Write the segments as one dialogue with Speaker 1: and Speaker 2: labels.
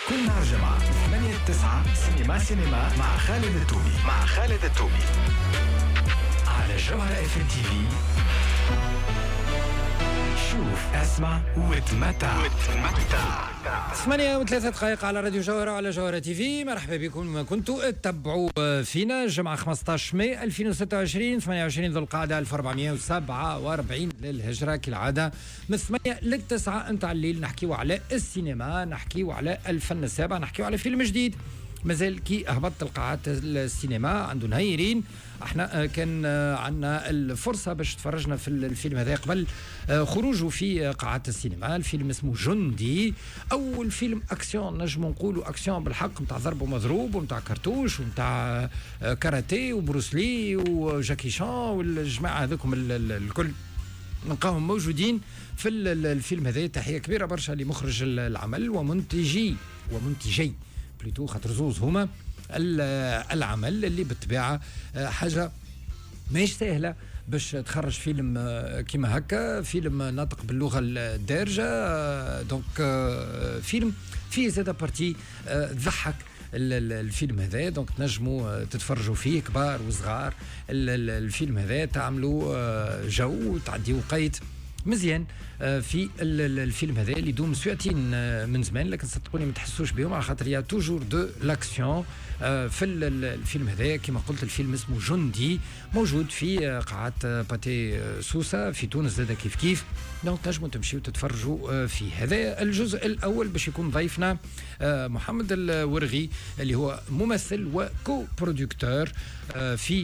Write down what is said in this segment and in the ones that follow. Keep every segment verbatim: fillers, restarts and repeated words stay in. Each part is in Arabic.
Speaker 1: كل نهار جمعة ثمانية تسعة سينما سينما مع خالد التوبي مع خالد التوبي على جوهرة اف ام تي في. شوف اسمع وتمتع وتمتع.
Speaker 2: ثمانية وثلاثة دقائق على راديو جوهرة وعلى جوهرة تي في. مرحبا بكم ما كنتوا تتبعوا فينا. الجمعة خمسة عشر ماي ألفين وستة وعشرين ثمانية وعشرين ذو القعدة ألف وأربعمائة وسبعة وأربعين للهجرة كالعادة من ثمانية للتسعة نتاع الليل نحكيو على السينما، نحكيو على الفن السابع، نحكيو على فيلم جديد مازال كي هبط القاعات السينما عنده نهايرين. احنا كان عندنا الفرصة باش تفرجنا في الفيلم هذا قبل خروجه في قاعات السينما. الفيلم اسمه جندي، أول فيلم أكسيون نجم نقولوا أكسيون بالحق، متاع ضرب ومضروب ومتاع كرتوش ومتاع كاراتيه وبروسلي وجاكي شان والجماعة هذوكم الكل نلقاهم موجودين في الفيلم هذا. تحية كبيرة برشا لمخرج العمل ومنتجي ومنتجي بليتو خاطر زوز هما العمل اللي بالطبيعة حاجة ماهيش سهلة باش تخرج فيلم كيما هكا، فيلم ناطق باللغة الدارجة. دونك فيلم فيه زادة بارتي تضحك الفيلم هذا، دونك تنجموا تتفرجوا فيه كبار وصغار. الفيلم هذا تعملوا جو تعدي وقيت مزيان في الفيلم هذا اللي يدوم ساعتين من زمان، لكن صدقوني ما تحسوش بهم على خاطر يا توجور دو لاكسيون في الفيلم هذا. كما قلت الفيلم اسمه جندي، موجود في قاعات باتي سوسة في تونس زاده كيف كيف. دونك تنجموا تمشيوا تتفرجوا فيه. هذا الجزء الاول باش يكون ضيفنا محمد الورغي اللي هو ممثل وكو برودكتور في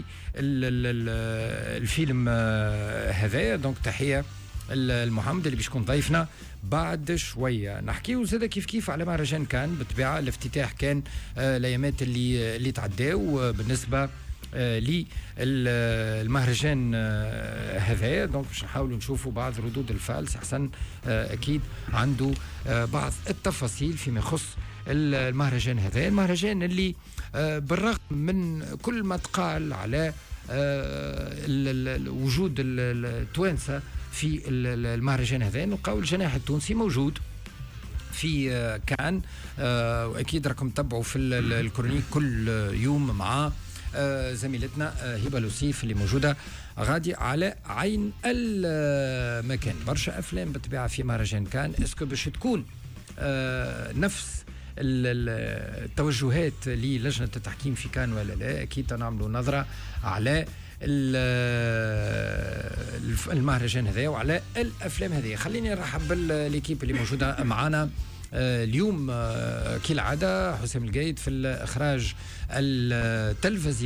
Speaker 2: الفيلم هذا. دونك تحية المحمد اللي بيش يكون ضيفنا بعد شويه. نحكيو زاده كيف كيف على مهرجان كان بالطبيعه. الافتتاح كان آه الايامات اللي اللي تعداو بالنسبه آه للمهرجان آه هذا. دونك باش نحاولوا نشوفوا بعض ردود الفعل. حسن آه اكيد عنده آه بعض التفاصيل فيما يخص المهرجان هذا، المهرجان اللي آه بالرغم من كل ما تقال على آه وجود التوانسه في المهرجان هذا، نلقاو الجناح التونسي موجود في كان. واكيد راكم تتبعوا في الكرونيك كل يوم مع زميلتنا هبه لوسيف اللي موجوده غادي على عين المكان. برشا افلام بالطبيعه في مهرجان كان. اسكو باش تكون نفس التوجهات للجنه التحكيم في كان ولا لا؟ اكيد نعملوا نظره على المهرجان هذا وعلى الافلام هذه. خليني نرحب بالليكيب اللي موجوده معنا اليوم كالعاده. حسام القايد في الاخراج التلفزيوني.